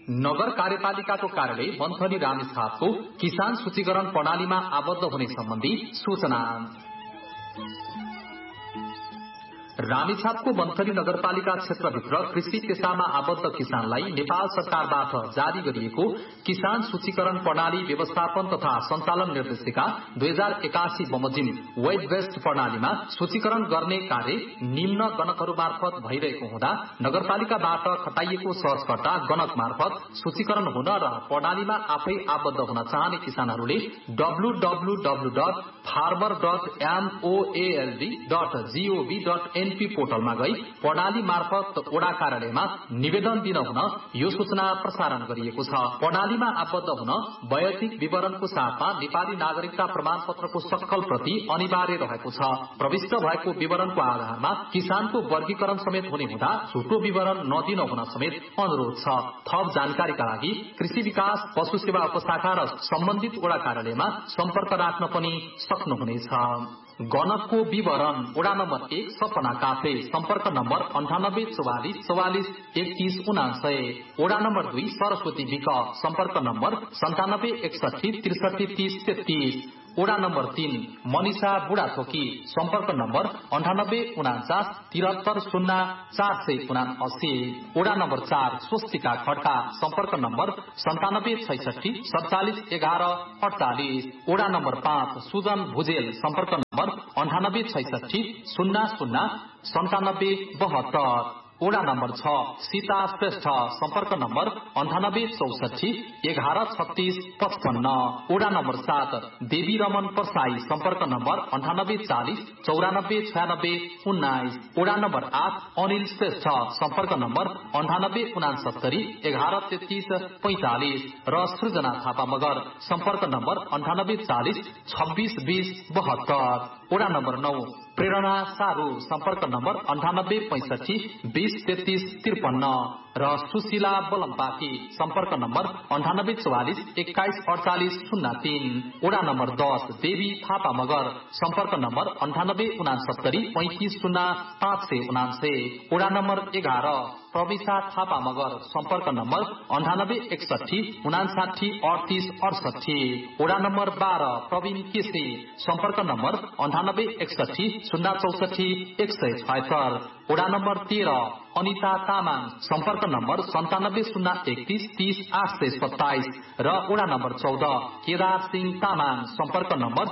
नगर कार्यपालिकाको कार्यालय मन्थली रामेछापको किसान सूचीकरण प्रणालीमा आबद्ध हुने सम्बन्धी सूचना। रामेछापको मन्थली नगरपालिका क्षेत्रभित्र कृषि पेशामा आबद्ध किसानलाई नेपाल सरकारबाट जारी गरिएको किसान सूचीकरण प्रणाली व्यवस्थापन तथा सञ्चालन निर्देशिका 2081 बमोजिम वेब बेस्ड प्रणालीमा सूचीकरण गर्ने कार्य निम्न गणकहरू मार्फत भइरहेको हुँदा नगरपालिकाबाट खटाइएको सहजकर्ता गणक मार्फत सूचीकरण हुन र प्रणालीमा आफै आबद्ध हुन चाहने किसानहरूले www.farmer.moald.gov.in पोर्टलमा गई प्रणाली मार्फत ओडा कार्यालयमा निवेदन दिन हुन यो सूचना प्रसारण गरिएको छ। प्रणालीमा आबद्ध हुन वैयक्तिक विवरणको साथमा नेपाली नागरिकता प्रमाण पत्रको सक्कल प्रति अनिवार्य रहेको छ। प्रविष्ट भएको विवरणको आधारमा किसानको वर्गीकरण समेत हुने हुँदा झुटो विवरण नदिन हुन समेत अनुरोध छ। थप जानकारीका लागि कृषि विकास पशु सेवा उपशाखा र सम्बन्धित ओडा कार्यालयमा सम्पर्क राख्न पनि सक्नुहुनेछ। गणकको विवरण ओडा नम्बर 1 सपना काफे सम्पर्क नम्बर 9844443199। ओडा नम्बर 2 सरस्वती विक सम्पर्क नम्बर 9761633033। ओडा नम्बर 3 मनिषा बुढाथोकी सम्पर्क नम्बर 9849730479। ओडा नम्बर 4 स्वस्तिका खड्का सम्पर्क नम्बर 9761471148। ओडा नम्बर 5 सुजन भुजेल सम्पर्क नम्बर 9866009772। ओडा नम्बर 6 सीता श्रेष्ठ सम्पर्क नम्बर 9864113655। ओडा नम्बर 7 देवी रमन परसाई सम्पर्क नम्बर 9840949619। ओडा नम्बर 8 अनिल श्रेष्ठ सम्पर्क नम्बर 9869113345 र सृजना थापा मगर सम्पर्क नम्बर 9840262072। ओडा नम्बर 9 प्रेरणा सारू सम्पर्क नम्बर 9865203353 र सुशीला बलम्पाकी सम्पर्क नम्बर 9844214803। ओडा नम्बर 10 देवी थापा मगर सम्पर्क नम्बर 9869350579। ओडा नम्बर 11 प्रविशा थापा मगर सम्पर्क नम्बर 9861593868। ओडा नम्बर 12 प्रवीण केसी सम्पर्क नम्बर 9861064176। ओडा नम्बर 13 अनिता तामाङ सम्पर्क नम्बर 9701303827 र ओडा नम्बर 14 केदार सिंह तामाङ सम्पर्क नम्बर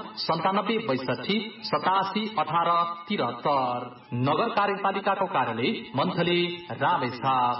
9762871873। नगर कार्यपालिकाको कार्यालय मन्थली रामेछाप।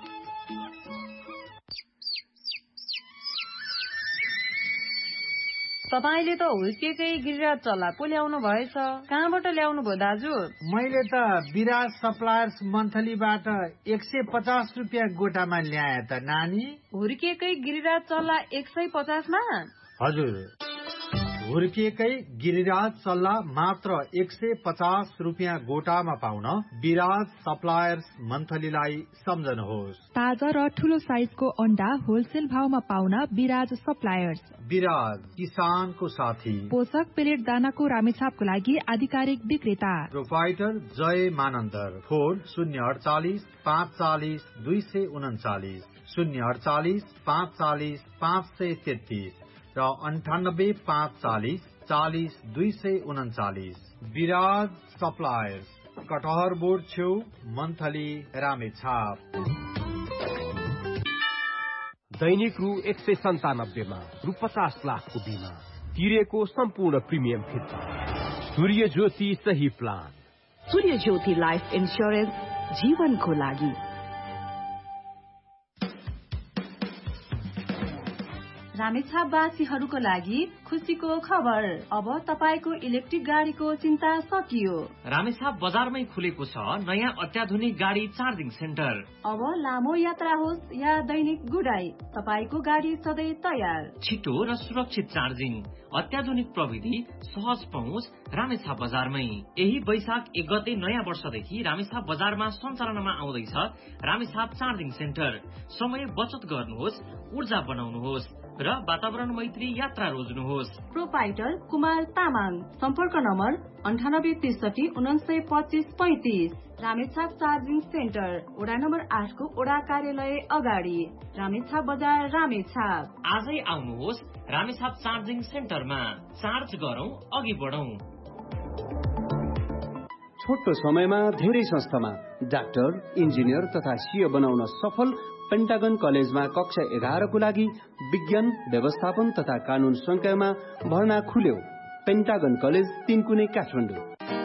तपाईले त हुर्केकै गिरिराज चल्ला पो ल्याउनु भएछ। कहाँबाट ल्याउनु भयो दाजु? मैले त विराज सप्लायर्स मन्थलीबाट 150 रुपियाँ गोटामा ल्याए त नानी। हुर्केकै गिरिराज चल्ला 150 मा? हजुर, हुर्किएकै गिरिराज सल्ला मात्र 150 रुपियाँ गोटामा पाउन विराज सप्लायर्स मन्थलीलाई सम्झनुहोस्। ताजा र ठूलो साइजको अन्डा होलसेल भावमा पाउन विराज सप्लायर्स। विराज, किसानको साथी। पोषक पेलेट दानाको रामेछापको लागि आधिकारिक विक्रेता। प्रोपाइटर जय मानन्दर। फोन 048 540 239 048 540 533 र 98 540 40 239। विराज सप्लायर्स, कटहर बोर्ड छेउ, मन्थली रामेछाप। दैनिक रु 197 मा रु 50 लाखको बिमा तिरेको सम्पूर्ण प्रिमियम फिर्ता। सूर्य ज्योति सही प्लान। सूर्य ज्योति लाइफ इन्स्योरेन्स, जीवनको लागि। रामेछापवासीहरूको लागि खुसीको खबर, अब तपाईको इलेक्ट्रिक गाडीको चिन्ता सकियो। रामेछाप बजारमै खुलेको छ नयाँ अत्याधुनिक गाडी चार्जिङ सेन्टर। अब लामो यात्रा होस् या दैनिक गुडाई, तपाईको गाडी सधैँ तयार। छिटो र सुरक्षित चार्जिङ, अत्याधुनिक प्रविधि, सहज पहुँच रामेछाप बजारमै। यही वैशाख 1 गते नयाँ वर्षदेखि रामेछाप बजारमा सञ्चालनमा आउँदैछ रामेछाप चार्जिङ सेन्टर। समय बचत गर्नुहोस्, ऊर्जा बनाउनुहोस् र र वातावरण मैत्री यात्रा रोज्नुहोस्। प्रोपाइटर कुमार तामाङ। सम्पर्क नम्बर 9863 रामेछाप चार्जिङ सेन्टर, वडा नम्बर 8 को वडा कार्यालय अगाडि, रामेछाप बजार, रामेछाप। आजै आउनुहोस् रामेछाप चार्जिङ सेन्टरमा। चार्ज गरौँ, अघि बढौँ। छोटो समयमा धेरै संस्थामा डाक्टर, इन्जिनियर तथा सीए बनाउन सफल पेन्टागन कलेजमा कक्षा 11 को लागि विज्ञान, व्यवस्थापन तथा कानून संकायमा भर्ना खुल्यो। पेन्टागन कलेज 3 कुने काठमाडौँ।